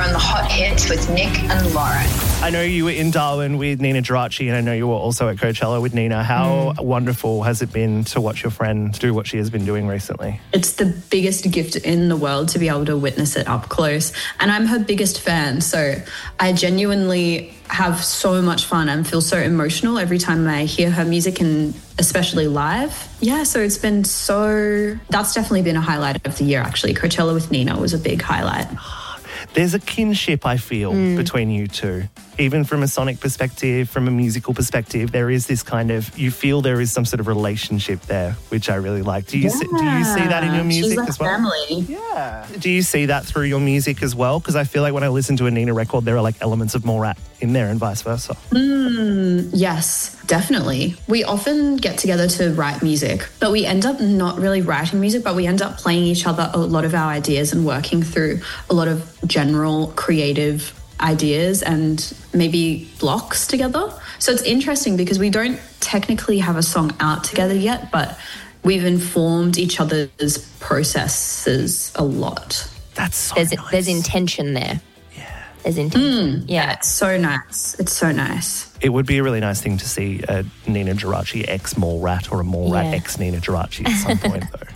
on Hot Hits with Nick and Lauren. I know you were in Darwin with Nina Geraci, and I know you were also at Coachella with Nina. How wonderful has it been to watch your friend do what she has been doing recently? It's the biggest gift in the world to be able to witness it up close. And I'm her biggest fan, so I genuinely have so much fun and feel so emotional every time I hear her music, and especially live. Yeah, so it's been that's definitely been a highlight of the year, actually. Coachella with Nina was a big highlight. There's a kinship, I feel, between you two. Even from a sonic perspective, from a musical perspective, there is this kind of, you feel there is some sort of relationship there, which I really like. Do you see that in your music She's like as well? Family. Yeah. Do you see that through your music as well? Because I feel like when I listen to a Nina record, there are like elements of Morat in there and vice versa. Yes, definitely. We often get together to write music, but we end up not really writing music, but we end up playing each other a lot of our ideas and working through a lot of general creative ideas and maybe blocks together. So it's interesting because we don't technically have a song out together yet, but we've informed each other's processes a lot. That's so There's nice. there's intention there. Yeah. There's intention. Yeah. It's so nice. It's so nice. It would be a really nice thing to see a Nina Geraci ex Mallrat or a Mallrat Yeah. ex Nina Geraci at some point, though.